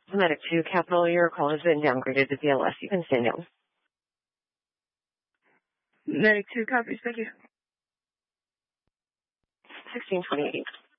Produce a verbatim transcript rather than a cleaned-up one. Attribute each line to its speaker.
Speaker 1: Medic two Capital, your call has been downgraded to B L S. You can stand down.
Speaker 2: Medic two copies, thank you.
Speaker 1: sixteen twenty-eight.